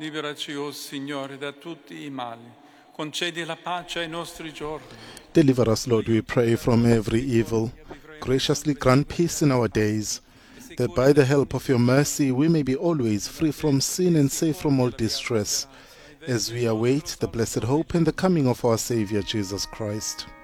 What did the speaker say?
Liberaci, o Signore, da tutti I mali. Concedi la pace ai nostri giorni. Deliver us, Lord, we pray, from every evil. Graciously grant peace in our days, that by the help of your mercy we may be always free from sin and safe from all distress, as we await the blessed hope and the coming of our Savior, Jesus Christ.